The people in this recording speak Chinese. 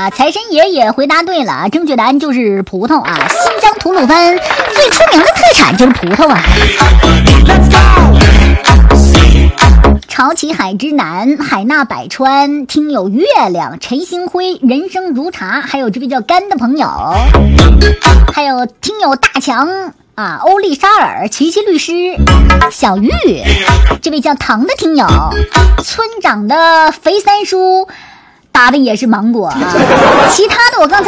啊，财神爷也回答对了，正确答案就是葡萄啊。新疆吐鲁番最出名的特产就是葡萄啊。潮起海之南，海纳百川，听友月亮，陈星辉，人生如茶，还有这位叫甘的朋友，还有听友大强啊，欧丽莎尔，琪琪律师，小玉，这位叫唐的听友，村长的肥三叔，答的也是芒果啊。其他的我刚才